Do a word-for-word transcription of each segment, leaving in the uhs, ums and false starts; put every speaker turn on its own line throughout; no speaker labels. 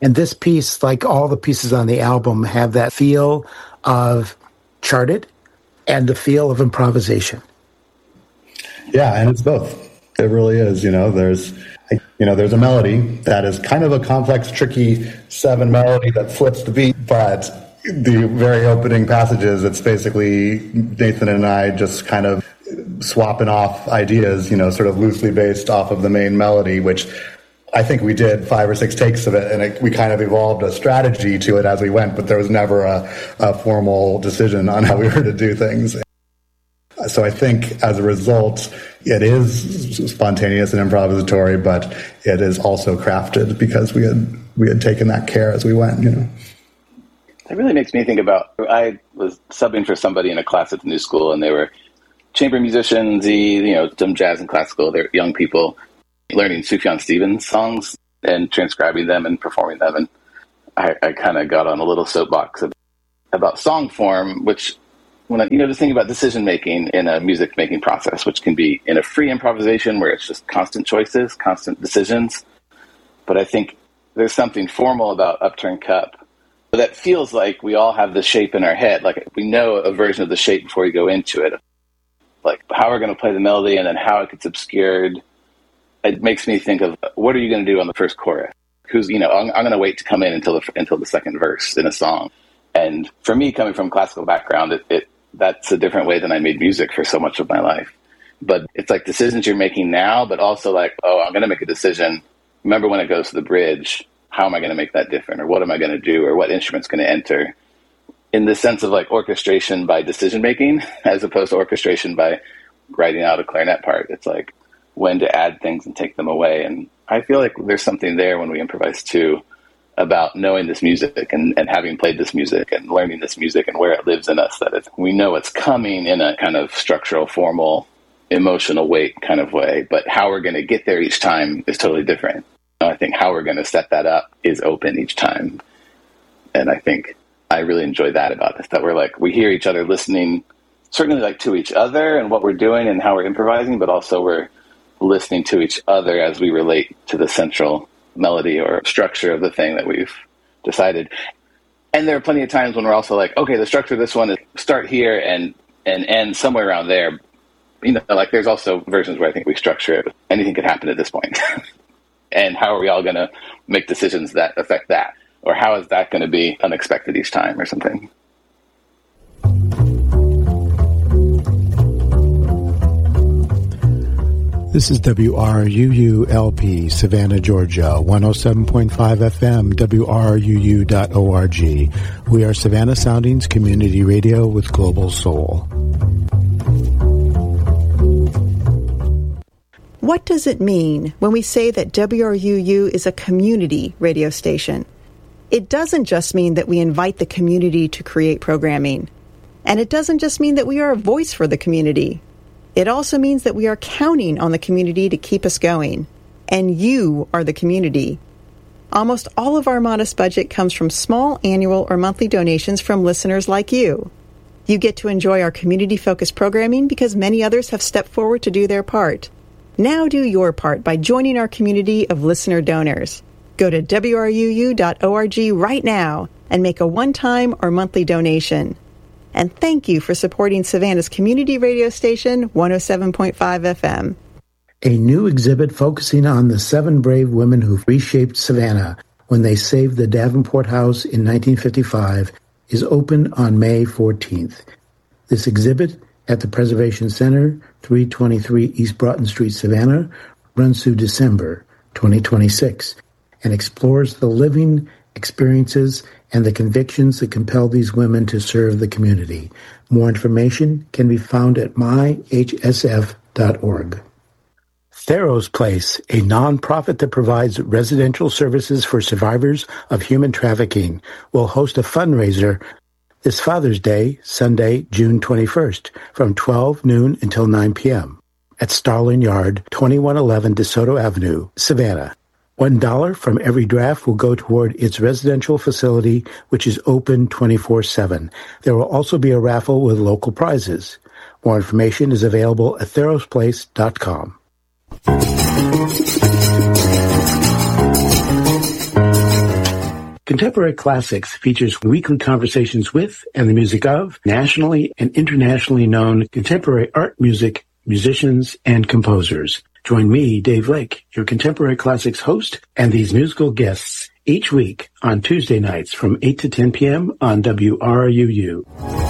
And this piece, like all the pieces on the album, have that feel of charted and the feel of improvisation.
Yeah, and it's both. It really is. You know, there's, you know, there's a melody that is kind of a complex, tricky seven melody that flips the beat, but the very opening passages, it's basically Nathan and I just kind of swapping off ideas, you know, sort of loosely based off of the main melody, which I think we did five or six takes of it, and it, we kind of evolved a strategy to it as we went, but there was never a, a formal decision on how we were to do things. So I think as a result, it is spontaneous and improvisatory, but it is also crafted because we had we had taken that care as we went, you know.
It really makes me think about, I was subbing for somebody in a class at the New School, and they were chamber musicians, you know, some jazz and classical. They're young people learning Sufjan Stevens songs and transcribing them and performing them. And I, I kind of got on a little soapbox about song form, which, when I, you know, just think about decision-making in a music-making process, which can be in a free improvisation where it's just constant choices, constant decisions. But I think there's something formal about Upturned Cup that feels like we all have the shape in our head. Like we know a version of the shape before we go into it. Like how we're going to play the melody and then how it gets obscured. It makes me think of, what are you going to do on the first chorus? Who's, you know, I'm, I'm going to wait to come in until the, until the second verse in a song. And for me, coming from a classical background, it, it that's a different way than I made music for so much of my life. But it's like decisions you're making now, but also like, oh, I'm going to make a decision. Remember when it goes to the bridge, how am I going to make that different? Or what am I going to do? Or what instrument's going to enter? In the sense of like orchestration by decision-making, as opposed to orchestration by writing out a clarinet part. It's like when to add things and take them away. And I feel like there's something there when we improvise too, about knowing this music and, and having played this music and learning this music and where it lives in us, that it's, we know it's coming in a kind of structural, formal, emotional weight kind of way, but how we're going to get there each time is totally different. I think how we're going to set that up is open each time. And I think I really enjoy that about this, that we're like, we hear each other listening, certainly like to each other and what we're doing and how we're improvising, but also we're listening to each other as we relate to the central melody or structure of the thing that we've decided. And there are plenty of times when we're also like, okay, the structure of this one is start here and, and end somewhere around there. You know, like there's also versions where I think we structure it. Anything could happen at this point. And how are we all going to make decisions that affect that? Or how is that going to be unexpected each time or something?
This is W R U U L P, Savannah, Georgia, one oh seven point five F M, W R R U U dot org. We are Savannah Soundings Community Radio with Global Soul.
What does it mean when we say that W R U U is a community radio station? It doesn't just mean that we invite the community to create programming. And it doesn't just mean that we are a voice for the community. It also means that we are counting on the community to keep us going. And you are the community. Almost all of our modest budget comes from small annual or monthly donations from listeners like you. You get to enjoy our community-focused programming because many others have stepped forward to do their part. Now do your part by joining our community of listener donors. Go to W R U U dot org right now and make a one-time or monthly donation. And thank you for supporting Savannah's community radio station, one oh seven point five F M.
A new exhibit focusing on the seven brave women who reshaped Savannah when they saved the Davenport House in nineteen fifty-five is open on May fourteenth. This exhibit at the Preservation Center, three twenty-three East Broughton Street, Savannah, runs through December twenty twenty-six and explores the living experiences and the convictions that compelled these women to serve the community. More information can be found at my h s f dot org. Theros Place, a nonprofit that provides residential services for survivors of human trafficking, will host a fundraiser this Father's Day, Sunday, June twenty-first, from twelve noon until nine p.m. at Starling Yard, twenty-one eleven DeSoto Avenue, Savannah. One dollar from every draft will go toward its residential facility, which is open twenty-four seven. There will also be a raffle with local prizes. More information is available at theros place dot com. Contemporary Classics features weekly conversations with and the music of nationally and internationally known contemporary art music, musicians, and composers. Join me, Dave Lake, your Contemporary Classics host, and these musical guests each week on Tuesday nights from eight to ten p.m. on W R U U.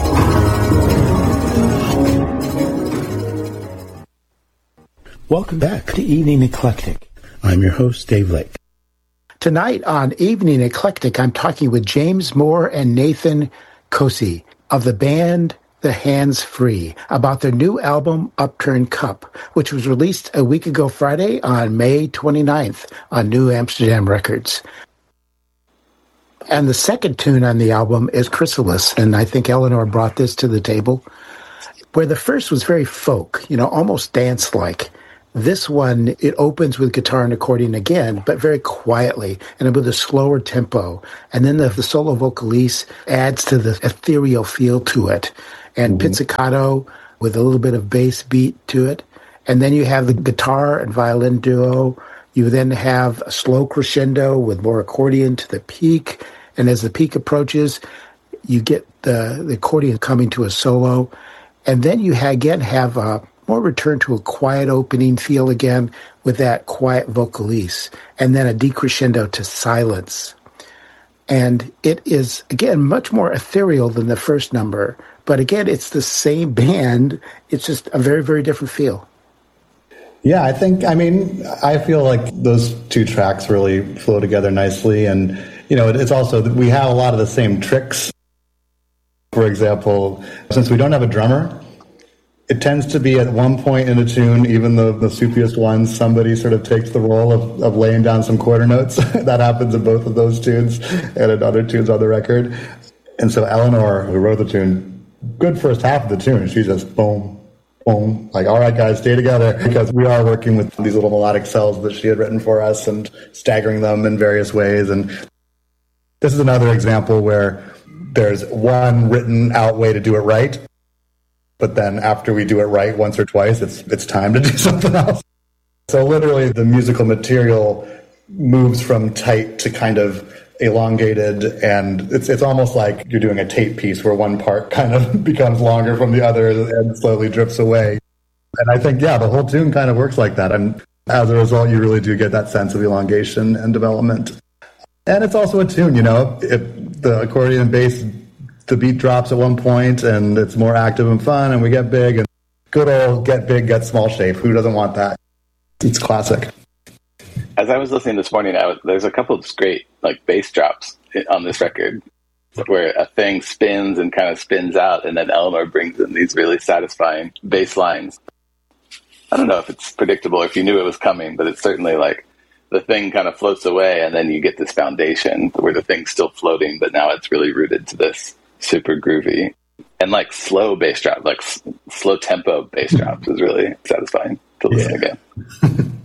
Welcome back to Evening Eclectic. I'm your host, Dave Lake. Tonight on Evening Eclectic, I'm talking with James Moore and Nathan Kosey of the band The Hands Free about their new album, Upturned Cup, which was released a week ago Friday on May twenty-ninth on New Amsterdam Records. And the second tune on the album is Chrysalis, and I think Eleanor brought this to the table, where the first was very folk, you know, almost dance-like. This one, it opens with guitar and accordion again, but very quietly and with a slower tempo. And then the, the solo vocalise adds to the ethereal feel to it. And mm-hmm. pizzicato with a little bit of bass beat to it. And then you have the guitar and violin duo. You then have a slow crescendo with more accordion to the peak. And as the peak approaches, you get the, the accordion coming to a solo. And then you ha- again have a more return to a quiet opening feel again with that quiet vocalise, and then a decrescendo to silence. And it is, again, much more ethereal than the first number. But again, it's the same band. It's just a very, very different feel.
Yeah, I think, I mean, I feel like those two tracks really flow together nicely. And, you know, it's also, we have a lot of the same tricks. For example, since we don't have a drummer, it tends to be at one point in a tune, even the, the soupiest ones, somebody sort of takes the role of, of laying down some quarter notes. That happens in both of those tunes and in other tunes on the record. And so Eleanor, who wrote the tune, good first half of the tune, she just boom, boom, like, all right, guys, stay together, because we are working with these little melodic cells that she had written for us and staggering them in various ways. And this is another example where there's one written out way to do it right. But then after we do it right once or twice, it's it's time to do something else. So literally the musical material moves from tight to kind of elongated, and it's it's almost like you're doing a tape piece where one part kind of becomes longer from the other and slowly drifts away. And I think, yeah, the whole tune kind of works like that. And as a result, you really do get that sense of elongation and development. And it's also a tune, you know, if the accordion and bass, the beat drops at one point and it's more active and fun and we get big, and good old get big, get small shape. Who doesn't want that? It's classic.
As I was listening this morning, I was, there's a couple of great like bass drops on this record where a thing spins and kind of spins out, and then Eleanor brings in these really satisfying bass lines. I don't know if it's predictable or if you knew it was coming, but it's certainly like the thing kind of floats away and then you get this foundation where the thing's still floating, but now it's really rooted to this super groovy and like slow bass drop, like s- slow tempo bass drops is really satisfying to listen yeah. again.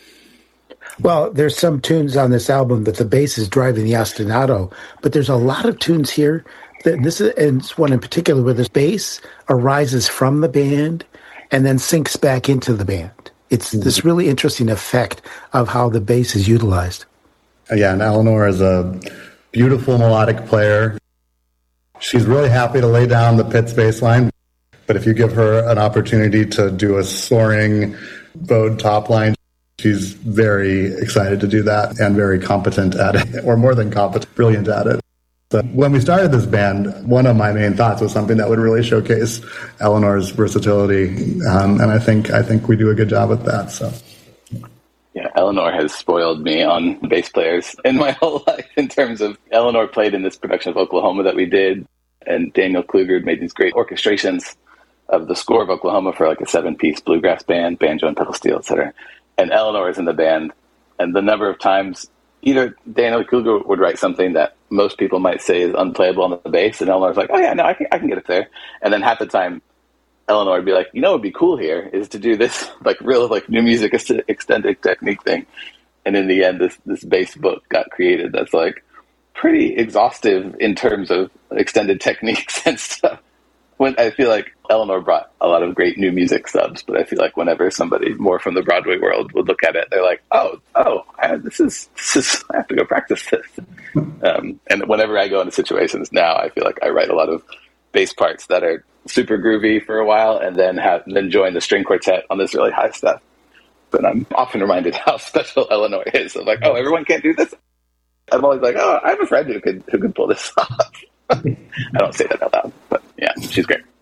Well, there's some tunes on this album that the bass is driving the ostinato, but there's a lot of tunes here. That this is, and it's one in particular where the bass arises from the band and then sinks back into the band. It's mm-hmm. this really interesting effect of how the bass is utilized.
Yeah, and Eleanor is a beautiful melodic player. She's really happy to lay down the Pitts bass line, but if you give her an opportunity to do a soaring bowed top line, she's very excited to do that and very competent at it, or more than competent, brilliant at it. So when we started this band, one of my main thoughts was something that would really showcase Eleanor's versatility, um, and I think I think we do a good job with that. So.
Yeah, Eleanor has spoiled me on bass players in my whole life in terms of Eleanor played in this production of Oklahoma that we did, and Daniel Kluger made these great orchestrations of the score of Oklahoma for like a seven-piece bluegrass band, banjo and pedal steel, et cetera. And Eleanor is in the band, and the number of times either Daniel Kluger would write something that most people might say is unplayable on the bass, and Eleanor's like, oh yeah, no, I can, I can get it there. And then half the time, Eleanor would be like, you know what would be cool here is to do this like real like new music extended technique thing. And in the end, this, this bass book got created that's like pretty exhaustive in terms of extended techniques and stuff. When I feel like Eleanor brought a lot of great new music subs, but I feel like whenever somebody more from the Broadway world would look at it, they're like, oh, oh, I, this is, this is, I have to go practice this. Um, and whenever I go into situations now, I feel like I write a lot of bass parts that are super groovy for a while, and then have then join the string quartet on this really high stuff. But I'm often reminded how special Eleanor is. I'm like, oh, everyone can't do this. I'm always like, oh, I have a friend who could who could pull this off. I don't say that out loud, but yeah, she's great.